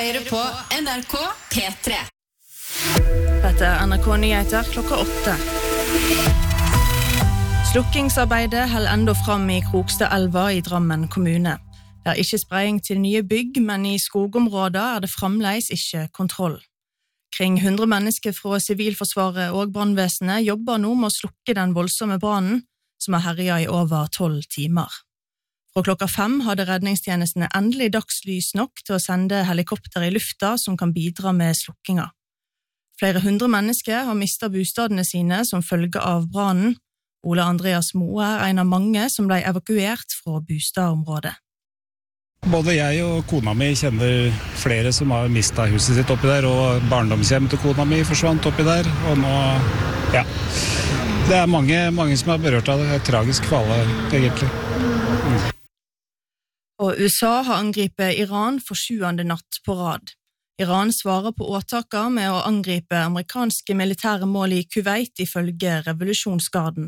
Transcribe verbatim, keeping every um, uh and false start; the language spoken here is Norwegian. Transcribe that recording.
hører på N R K P tre. Dette er N R K Nyheter klokka åtte. Slukkingsarbeidet holder enda fram i Krokstadelva i Drammen kommune. Det er ikke spraying til nye bygg, men i skogområder er det fremdeles ikke kontroll. Kring hundre mennesker fra Sivilforsvaret og brannvesenet jobber nå med å slukke den voldsomme brannen, som har herjet i over tolv timer. Fra klokka fem hadde redningstjenestene endelig dagslys nok til å sende helikopter i lufta som kan bidra med slukkinga. Flere hundre mennesker har mistet bostadene sine som følge av brannen. Ole Andreas Moe er en av mange som ble evakuert fra bostadområdet. Både jeg og kona mi kjenner flere som har mistet huset sitt oppi der, og barndomshjemmet til kona mi forsvant oppi der, og nå, ja, det er mange, mange som er berørt av det. Det er tragisk for alle, egentlig. Mm. Og U S A har angripet Iran for sjuende natt på rad. Iran svarer på åtaker med å angripe amerikanske militære mål i Kuwait ifølge revolusjonsgarden.